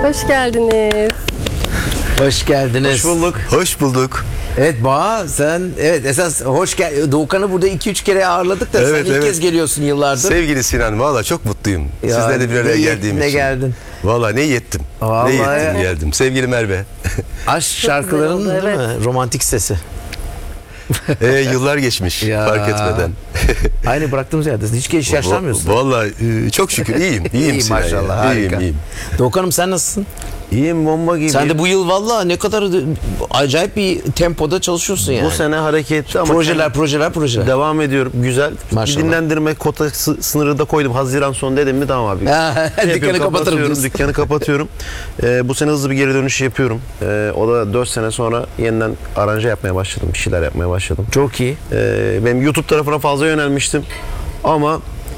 Hoş geldiniz. Hoş geldiniz. Hoş bulduk. Hoş bulduk. Evet Baha, sen esas hoş gel. Doğukan'ı burada 2-3 kere ağırladık da Evet, sen ilk evet. kez geliyorsun yıllardır. Sevgili Sinan, valla çok mutluyum. Ya, Sizlerle bir araya ne geldiğim yettin, için. ne geldin. Valla ne yettim. Vallahi ne yettim ya. geldim. Sevgili Merve. Aşk şarkılarının oldu, değil evet. mi? Romantik sesi. Yıllar geçmiş Ya. fark etmeden. Aynı bıraktığımız yerdesin. Hiç yaşlanmıyorsun. Valla çok şükür iyiyim. İyiyim İyi Sinan ya. maşallah, harika. İyiyim. Doğukan'ım sen nasılsın? İyiyim, bomba gibi. Sen de bu yıl valla ne kadar acayip bir tempoda çalışıyorsun yani. bu sene hareketli ama Projeler. devam ediyorum. Güzel. Maşallah. Bir dinlendirme kotası sınırı da koydum. Haziran sonu dedim mi tamam abi. Dükkanı kapatırım diyorsun. Dükkanı kapatıyorum. Bu sene hızlı bir geri dönüş yapıyorum. O da 4 sene sonra yeniden aranje yapmaya başladım. Bir şeyler yapmaya başladım. Çok iyi. Benim YouTube tarafına fazla yönelmiştim. Ama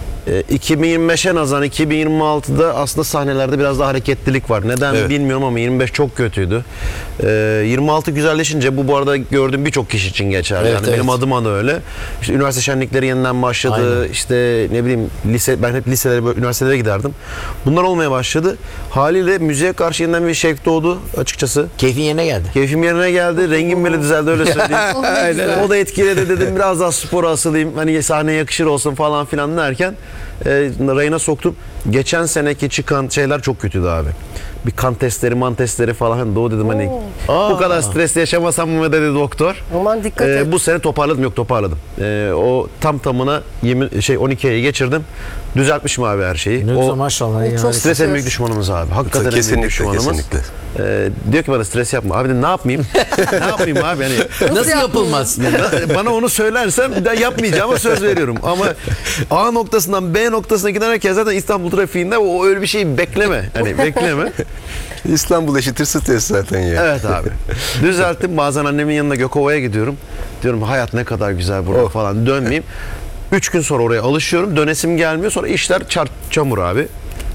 2025'e nazaran 2026'da aslında sahnelerde biraz daha hareketlilik var. Neden Evet. bilmiyorum ama 25 çok kötüydü. 26 güzelleşince bu arada gördüğüm birçok kişi için geçerli. Evet, Yani evet. benim adıma da öyle. İşte üniversite şenlikleri yeniden başladı. Aynen. İşte ne bileyim ben hep liselere, üniversitelere giderdim. Bunlar olmaya başladı. Haliyle müziğe karşı yeniden bir şevk doğdu açıkçası. Keyfin yerine geldi. Keyfim yerine geldi. Rengim bile düzeldi öyle söyleyeyim. O da etkiledi dedim. Biraz daha spora asılayım. Hani sahneye yakışır olsun falan filan derken rayına soktum. Geçen seneki çıkan şeyler çok kötüydü abi. Bir kan testleri falan. Hani Doğu dedim hani bu kadar stresli yaşamasam mı dedi doktor. Aman dikkat et. Bu sene toparladım. Yok toparladım. O tam tamına 12 ayı geçirdim. Düzeltmişim abi her şeyi. Ne O güzel maşallah. Ya. çok- stres en büyük düşmanımız abi. Hakikaten en büyük Kesinlikle, düşmanımız. kesinlikle. Diyor ki bana stres yapma. Abi de ne yapmayayım? Ne yapayım abi? Hani Nasıl yapılmaz? bana onu söylersen bir daha yapmayacağıma söz veriyorum. Ama A noktasından B noktasına giden herkes zaten İstanbul trafiğinde o öyle bir şeyi bekleme. Hani bekleme. İstanbul eşittir stres zaten ya. Evet abi. Düzelttim. Bazen annemin yanına Gökova'ya gidiyorum. Diyorum hayat ne kadar güzel burada falan. Dönmeyeyim. 3 gün sonra oraya alışıyorum. Dönesim gelmiyor. Sonra işler çamur abi.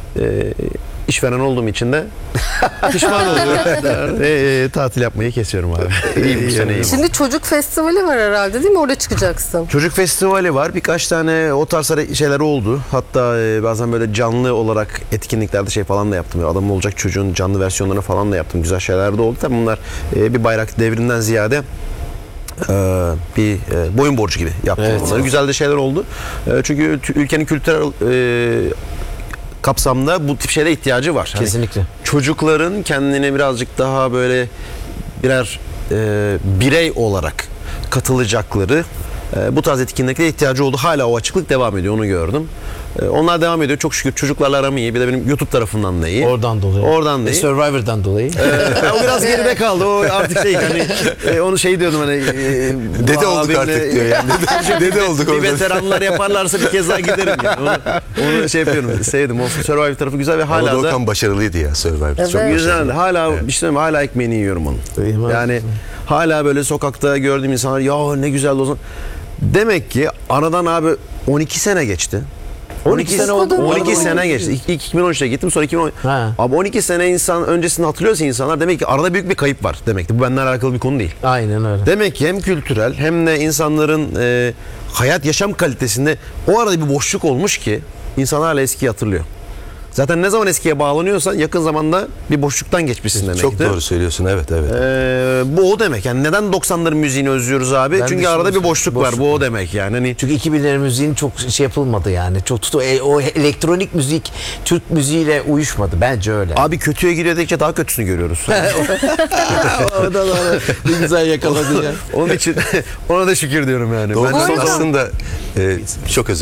İşveren olduğum için de pişman oluyorum. Tatil yapmayı kesiyorum abi. İyiyim bu sene iyiyim. Şimdi çocuk festivali var herhalde değil mi? Orada çıkacaksın. Çocuk festivali var. Birkaç tane o tarz şeyler oldu. Hatta bazen böyle canlı olarak etkinliklerde şey falan da yaptım. Adam olacak çocuğun canlı versiyonlarını falan da yaptım. Güzel şeyler de oldu. Tabii bunlar bir bayrak devrinden ziyade bir boyun borcu gibi yaptım. Evet, onları. evet. Güzel de şeyler oldu. Çünkü ülkenin kültürel kapsamda bu tip şeylere ihtiyacı var. Hani Kesinlikle. çocukların kendini birazcık daha böyle birer birey olarak katılacakları bu tarz etkinliklere ihtiyacı oldu. Hala o açıklık devam ediyor, onu gördüm. Onlar devam ediyor. Çok şükür çocuklarla aram iyi. Bir de benim YouTube tarafından da iyi. Oradan dolayı. Oradan da iyi. Survivor'dan dolayı. O biraz geride kaldı. O artık şey hani onu şey diyordum hani Dede bu olduk abimle- artık diyor yani. Dede olduk bir orada. veteranlar yaparlarsa bir kez daha giderim yani. Onu şey yapıyorum. Sevdim. O Survivor tarafı güzel ve Ama hala da Doğukan başarılıydı ya Survivor. Evet. Çok güzeldi. Hala işte hala ekmeğini yiyorum onun. Eyvallah. Yani hala böyle sokakta gördüğüm insanlar ya ne güzel o zaman. Demek ki aradan abi 12 sene geçti. 12 sene oldu. 12 sene geçti. İlk 2013'te gittim sonra 2010. Ha. Abi 12 sene insan öncesini hatırlıyorsa insanlar demek ki arada büyük bir kayıp var demekti. Bu benden alakalı bir konu değil. Aynen öyle. Demek ki hem kültürel hem de insanların hayat yaşam kalitesinde o arada bir boşluk olmuş ki insanlar hala eskiyi hatırlıyor. Zaten ne zaman eskiye bağlanıyorsan yakın zamanda bir boşluktan geçmişsin demektir. Çok doğru söylüyorsun, evet. Bu o demek. Yani neden 90'ların müziğini özlüyoruz abi? Ben Çünkü de arada şimdi bir boşluk var. boşluk Bu o demek yani. Hani Çünkü 2000'lerin müziğin çok şey yapılmadı yani. Çok o elektronik müzik Türk müziğiyle uyuşmadı. Bence öyle. abi kötüye girdikçe daha kötüsünü görüyoruz. O da doğru. Ne güzel yakaladın ya. Onun için ona da şükür diyorum yani. Doğukan arada- aslında çok özür